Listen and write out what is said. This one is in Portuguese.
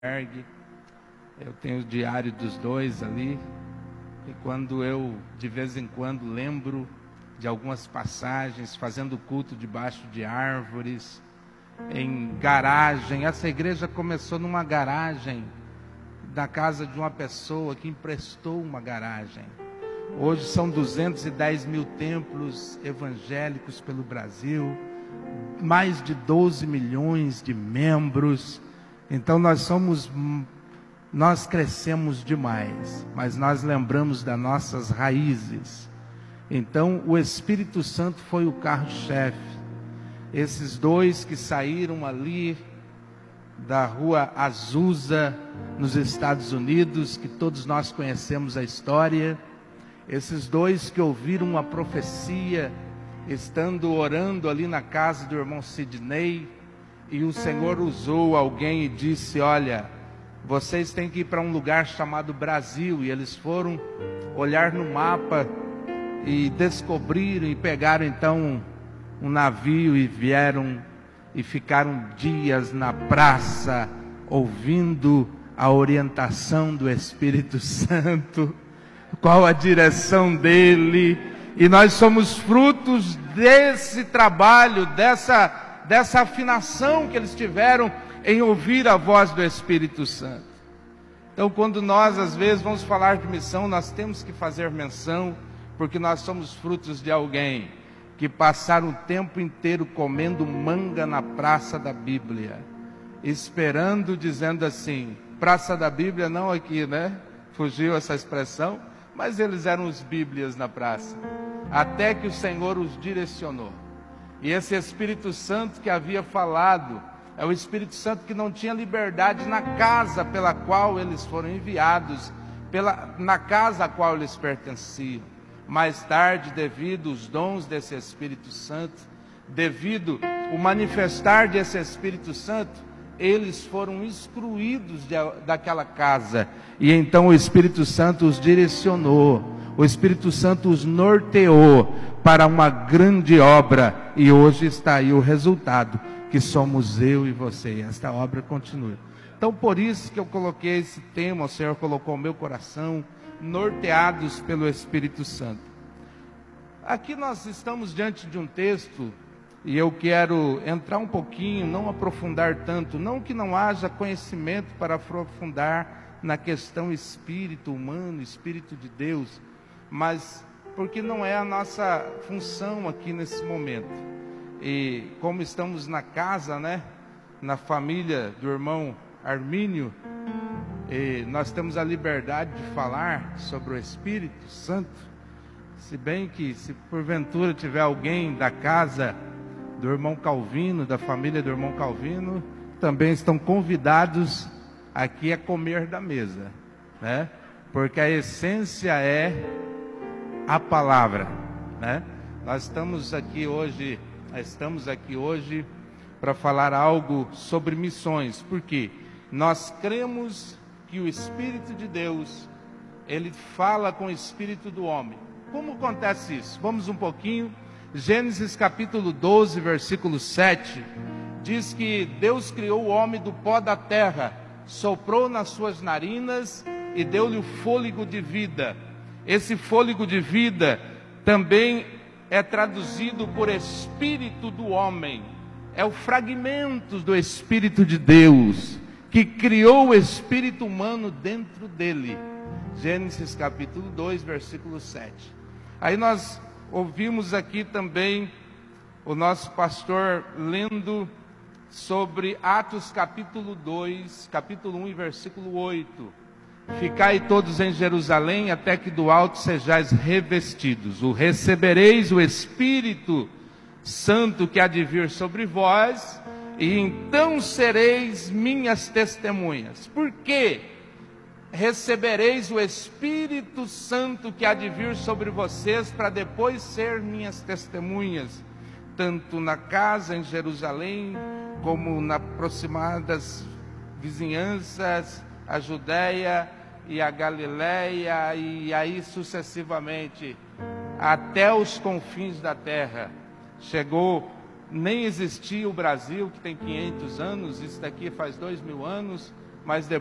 Eu tenho o diário dos dois ali, e quando eu, de vez em quando, lembro de algumas passagens, fazendo culto debaixo de árvores, em garagem. Essa igreja começou numa garagem, na casa de uma pessoa que emprestou uma garagem. Hoje são 210 mil templos evangélicos pelo Brasil, mais de 12 milhões de membros. Então nós crescemos demais, mas nós lembramos das nossas raízes. Então o Espírito Santo foi o carro-chefe. Esses dois que saíram ali da rua Azusa, nos Estados Unidos, que todos nós conhecemos a história, esses dois que ouviram uma profecia, estando orando ali na casa do irmão Sidney, e o Senhor usou alguém e disse: olha, vocês têm que ir para um lugar chamado Brasil. E eles foram olhar no mapa e descobriram e pegaram então um navio e vieram e ficaram dias na praça ouvindo a orientação do Espírito Santo, qual a direção dele. E nós somos frutos desse trabalho, dessa afinação que eles tiveram em ouvir a voz do Espírito Santo. Então, quando nós às vezes vamos falar de missão, nós temos que fazer menção, porque nós somos frutos de alguém que passaram o tempo inteiro comendo manga na praça da Bíblia, esperando, dizendo assim, praça da Bíblia não aqui, né? Fugiu essa expressão, mas eles eram os Bíblias na praça, até que o Senhor os direcionou. E esse Espírito Santo que havia falado, é o Espírito Santo que não tinha liberdade na casa pela qual eles foram enviados, na casa a qual eles pertenciam. Mais tarde, devido aos dons desse Espírito Santo, devido ao manifestar desse Espírito Santo, eles foram excluídos daquela casa. E então o Espírito Santo os direcionou, o Espírito Santo os norteou para uma grande obra. E hoje está aí o resultado, que somos eu e você. E esta obra continua. Então, por isso que eu coloquei esse tema, o Senhor colocou no meu coração, norteados pelo Espírito Santo. Aqui nós estamos diante de um texto, e eu quero entrar um pouquinho, não aprofundar tanto, não que não haja conhecimento para aprofundar na questão espírito humano, espírito de Deus, mas porque não é a nossa função aqui nesse momento. E como estamos na casa, né, na família do irmão Armínio, e nós temos a liberdade de falar sobre o Espírito Santo, se bem que se porventura tiver alguém da casa do irmão Calvino, da família do irmão Calvino, também estão convidados aqui a comer da mesa, né? Porque a essência é a palavra, né? Nós estamos aqui hoje para falar algo sobre missões, porque nós cremos que o Espírito de Deus, ele fala com o Espírito do homem. Como acontece isso? Vamos um pouquinho. Gênesis capítulo 12, versículo 7, diz que Deus criou o homem do pó da terra, soprou nas suas narinas e deu-lhe o fôlego de vida. Esse fôlego de vida também é traduzido por Espírito do homem. É o fragmento do Espírito de Deus, que criou o espírito humano dentro dele. Gênesis capítulo 2, versículo 7. Aí nós ouvimos aqui também o nosso pastor lendo sobre Atos capítulo 2, capítulo 1 e versículo 8. Ficai todos em Jerusalém, até que do alto sejais revestidos. Recebereis o Espírito Santo que há de vir sobre vós, e então sereis minhas testemunhas. Por quê? Recebereis o Espírito Santo que há de vir sobre vocês, para depois ser minhas testemunhas, tanto na casa em Jerusalém, como nas aproximadas vizinhanças, a Judéia e a Galiléia, e aí sucessivamente, até os confins da terra. Nem existia o Brasil, que tem 500 anos, isso daqui faz 2000 anos, mas